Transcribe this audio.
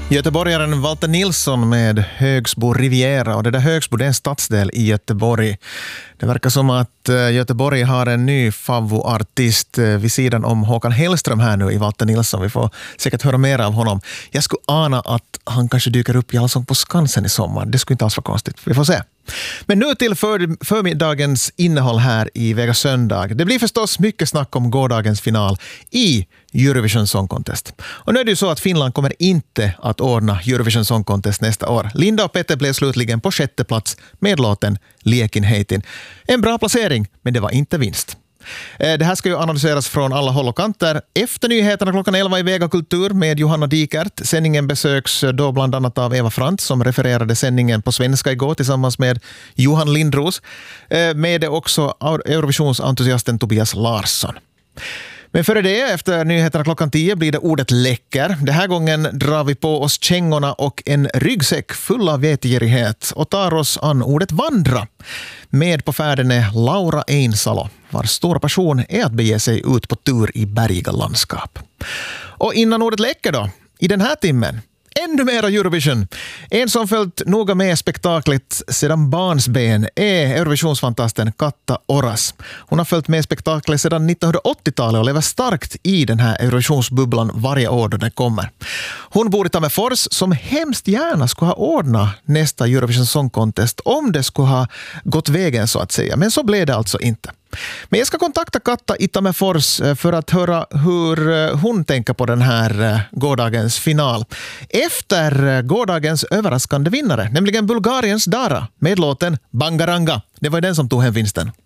Göteborgaren Walter Nilsson med Högsbo Riviera, och det där Högsbo, det är en stadsdel i Göteborg. Det verkar som att Göteborg har en ny favoartist vid sidan om Håkan Hellström här nu i Walter Nilsson. Vi får säkert höra mer av honom. Jag skulle ana att han kanske dyker upp i Allsång på Skansen i sommar. Det skulle inte alls vara konstigt. Vi får se. Men nu till förmiddagens innehåll här i Vega söndag. Det blir förstås mycket snack om gårdagens final i Eurovision Song Contest. Och nu är det ju så att Finland kommer inte att ordna Eurovision Song Contest nästa år. Linda och Petter blev slutligen på 6:e plats med låten Liekin heitin. En bra placering, men det var inte vinst. Det här ska ju analyseras från alla håll och kanter. Efter nyheterna klockan 11 i Vega Kultur med Johanna Dikert. Sändningen besöks då bland annat av Eva Frantz som refererade sändningen på svenska igår tillsammans med Johan Lindros. Med det också Eurovisionsentusiasten Tobias Larsson. Men före det, efter nyheterna klockan 10, blir det ordet läcker. Den här gången drar vi på oss kängorna och en ryggsäck full av vetgirighet och tar oss an ordet vandra. Med på färden är Laura Einsalo, vars stora passion är att bege sig ut på tur i bergiga landskap. Och innan ordet läcker då, i den här timmen, ännu mera Eurovision. En som följt noga med spektaklet sedan barnsben är Eurovisionsfantasten Katta Oras. Hon har följt med spektaklet sedan 1980-talet och lever starkt i den här Eurovisionsbubblan varje år då den kommer. Hon bor i Tammerfors som hemskt gärna skulle ha ordnat nästa Eurovision Song Contest om det skulle ha gått vägen så att säga. Men så blev det alltså inte. Men jag ska kontakta Katta i Tammerfors för att höra hur hon tänker på den här gårdagens final. Efter gårdagens överraskande vinnare, nämligen Bulgariens Dara med låten Bangaranga. Det var den som tog hem vinsten.